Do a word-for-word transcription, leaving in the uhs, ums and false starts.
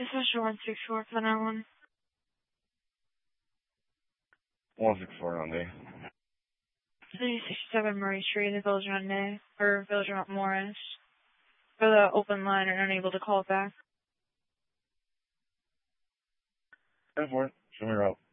This is one six four for that one. one six four on D. three sixty-seven Murray Street, the Village on Nay, or Village on Morris. For the open line and unable to call back. ten four. Show me your route.